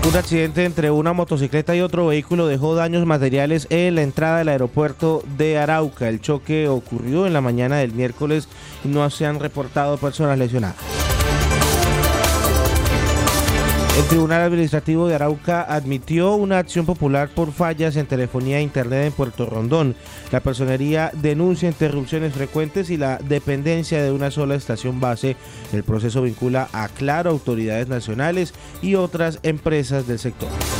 Un accidente entre una motocicleta y otro vehículo dejó daños materiales en la entrada del aeropuerto de Arauca. El choque ocurrió en la mañana del miércoles y no se han reportado personas lesionadas. El Tribunal Administrativo de Arauca admitió una acción popular por fallas en telefonía e internet en Puerto Rondón. La personería denuncia interrupciones frecuentes y la dependencia de una sola estación base. El proceso vincula a Claro, autoridades nacionales y otras empresas del sector.